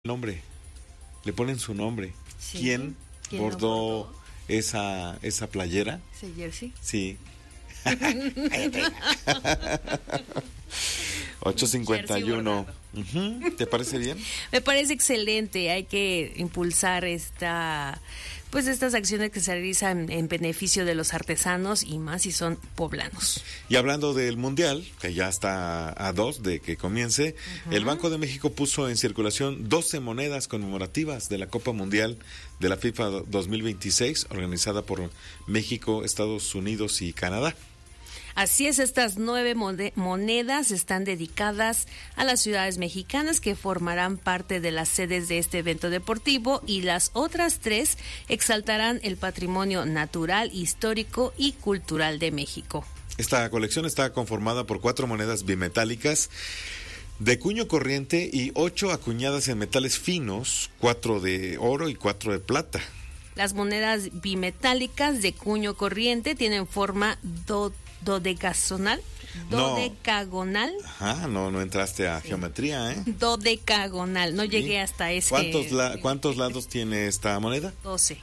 nombre, le ponen su nombre. Sí. ¿Quién bordó esa playera? ¿Ese jersey? Sí. 8:51. ¿Te parece bien? Me parece excelente. Hay que impulsar estas acciones que se realizan en beneficio de los artesanos y más si son poblanos. Y hablando del Mundial, que ya está a 2 de que comience, el Banco de México puso en circulación 12 monedas conmemorativas de la Copa Mundial de la FIFA 2026, organizada por México, Estados Unidos y Canadá. Así es, estas 9 monedas están dedicadas a las ciudades mexicanas que formarán parte de las sedes de este evento deportivo, y las otras 3 exaltarán el patrimonio natural, histórico y cultural de México. Esta colección está conformada por 4 monedas bimetálicas de cuño corriente y 8 acuñadas en metales finos, 4 de oro y 4 de plata. Las monedas bimetálicas de cuño corriente tienen forma dodecagonal. Ajá, no entraste a geometría, ¿eh? Dodecagonal, no llegué hasta ese. ¿Cuántos lados tiene esta moneda? 12.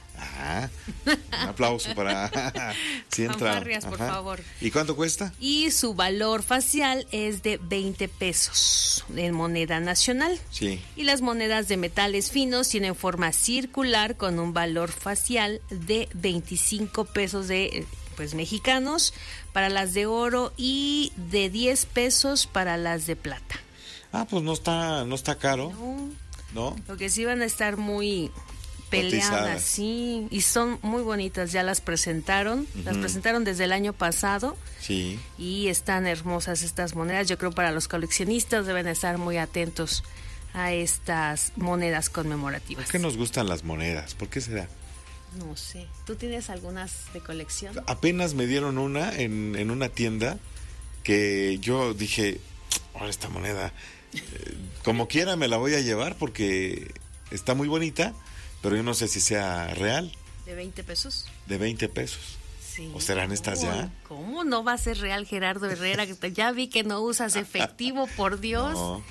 Un aplauso para si entra. Fanfarrias, por favor. ¿Y cuánto cuesta? Y su valor facial es de 20 pesos en moneda nacional. Sí. Y las monedas de metales finos tienen forma circular con un valor facial de 25 pesos mexicanos para las de oro y de 10 pesos para las de plata. Pues no está caro. No. Porque sí van a estar muy peleadas, sí, y son muy bonitas, ya las presentaron, las presentaron desde el año pasado. Sí. Y están hermosas estas monedas. Yo creo para los coleccionistas deben estar muy atentos a estas monedas conmemorativas. ¿Por qué nos gustan las monedas? ¿Por qué será? No sé. ¿Tú tienes algunas de colección? Apenas me dieron una en una tienda que yo dije, ahora esta moneda, como quiera me la voy a llevar porque está muy bonita, pero yo no sé si sea real. ¿De 20 pesos? De 20 pesos. Sí. ¿O serán estas ya? ¿Cómo no va a ser real, Gerardo Herrera? Ya vi que no usas efectivo, por Dios. No.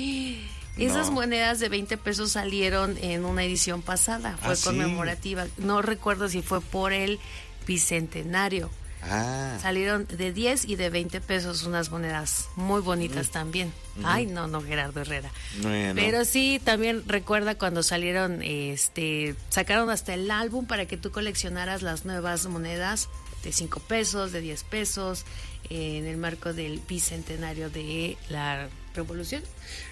Esas monedas de 20 pesos salieron en una edición pasada, fue conmemorativa. No recuerdo si fue por el bicentenario. Salieron de 10 y de 20 pesos unas monedas muy bonitas también. Ay, no, Gerardo Herrera. Bueno. Pero sí, también recuerda cuando salieron, sacaron hasta el álbum para que tú coleccionaras las nuevas monedas de 5 pesos, de 10 pesos, en el marco del bicentenario de la Revolución.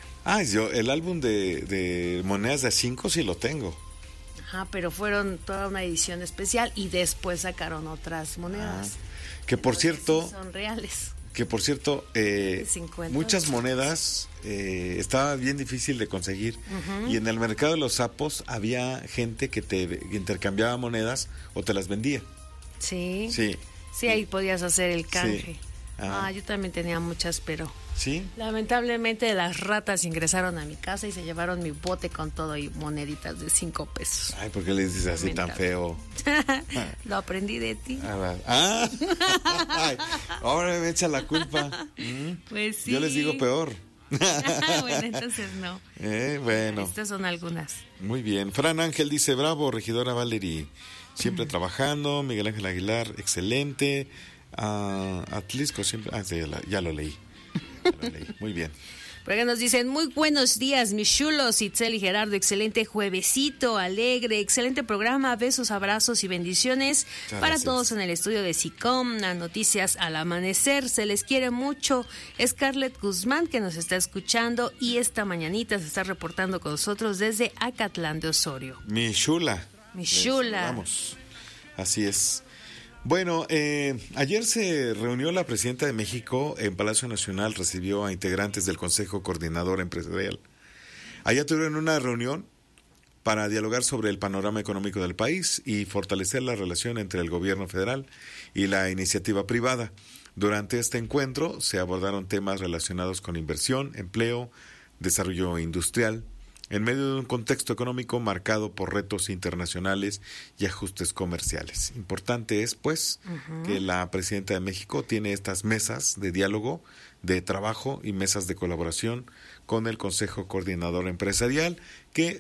Yo el álbum de monedas de 5 sí lo tengo. Ajá, pero fueron toda una edición especial y después sacaron otras monedas. Que por cierto, sí son reales. Que por cierto, muchas monedas estaba bien difícil de conseguir. Y en el mercado de los sapos había gente que te intercambiaba monedas o te las vendía. Sí. Sí. Sí, ahí podías hacer el canje. Sí. Yo también tenía muchas, pero ¿sí? Lamentablemente las ratas ingresaron a mi casa y se llevaron mi bote con todo y moneditas de 5 pesos. Ay, ¿por qué le dices así tan feo? Lo aprendí de ti. Ay, ahora me echa la culpa. Pues sí. Yo les digo peor. Bueno, entonces no. Bueno. Estas son algunas. Muy bien. Fran Ángel dice, bravo, regidora Valerie. Siempre trabajando. Miguel Ángel Aguilar, excelente. Atlisco siempre. Ya lo leí. Muy bien. Por acá nos dicen, muy buenos días, mis chulos, Itzel y Gerardo, excelente juevesito, alegre, excelente programa, besos, abrazos y bendiciones para todos en el estudio de SICOM, las noticias al amanecer, se les quiere mucho. Scarlett Guzmán, que nos está escuchando y esta mañanita se está reportando con nosotros desde Acatlán de Osorio. Mi chula. Vamos, así es. Bueno, ayer se reunió la presidenta de México en Palacio Nacional, recibió a integrantes del Consejo Coordinador Empresarial. Allá tuvieron una reunión para dialogar sobre el panorama económico del país y fortalecer la relación entre el gobierno federal y la iniciativa privada. Durante este encuentro se abordaron temas relacionados con inversión, empleo, desarrollo industrial, en medio de un contexto económico marcado por retos internacionales y ajustes comerciales. Importante es, pues, que la presidenta de México tiene estas mesas de diálogo, de trabajo y mesas de colaboración con el Consejo Coordinador Empresarial, que